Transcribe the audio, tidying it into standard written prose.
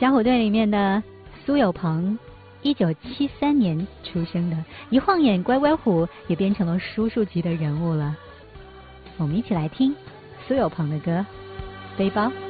小虎队里面的苏有朋，1973年出生的，一晃眼乖乖虎也变成了叔叔级的人物了。我们一起来听苏有朋的歌《背包》。